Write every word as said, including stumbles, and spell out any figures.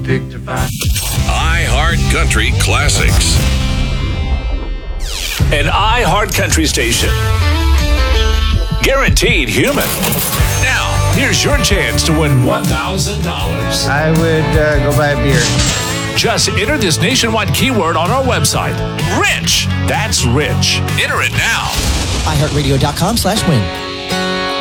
picture fine. iHeart Country Classics. An iHeart Country station. Guaranteed human. Now, here's your chance to win one thousand dollars. I would uh, go buy a beer. Just enter this nationwide keyword on our website. Rich. That's rich. Enter it now. iHeartRadio.com slash win.